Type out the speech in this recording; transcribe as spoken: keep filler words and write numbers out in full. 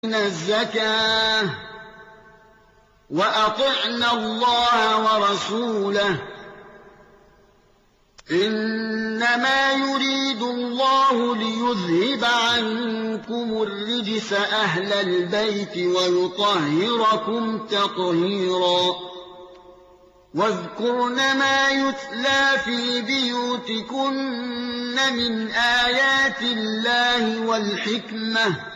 الزكاة وأطعنا الله ورسوله إنما يريد الله ليذهب عنكم الرجس أهل البيت ويطهركم تطهيرا واذكرن ما يتلى في بيوتكن من آيات الله والحكمة